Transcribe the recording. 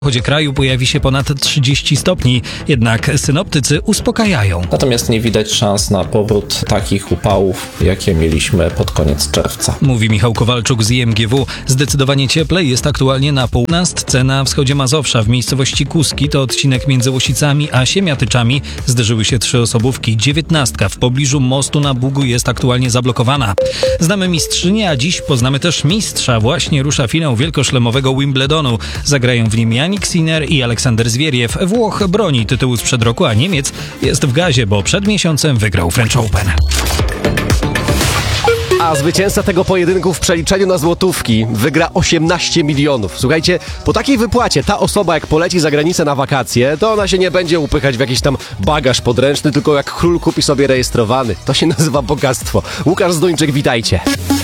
W zachodzie kraju pojawi się ponad 30 stopni, jednak synoptycy uspokajają. Natomiast nie widać szans na powrót takich upałów, jakie mieliśmy pod koniec czerwca. Mówi Michał Kowalczuk z IMGW. Zdecydowanie cieplej jest aktualnie na półnastce na wschodzie Mazowsza. W miejscowości Kuski to odcinek między Łosicami a Siemiatyczami. Zderzyły się 3 osobówki. 19 w pobliżu mostu na Bugu jest aktualnie zablokowana. Znamy mistrzynię, a dziś poznamy też mistrza. Właśnie rusza finał wielkoszlemowego Wimbledonu. Zagrają w nim Jannik Sinner i Aleksander Zwieriew. Włoch broni tytułu sprzed roku, a Niemiec jest w gazie, bo przed miesiącem wygrał French Open. A zwycięzca tego pojedynku w przeliczeniu na złotówki wygra 18 milionów. Słuchajcie, po takiej wypłacie ta osoba jak poleci za granicę na wakacje, to ona się nie będzie upychać w jakiś tam bagaż podręczny, tylko jak król kupi sobie rejestrowany. To się nazywa bogactwo. Łukasz Zduńczyk, witajcie.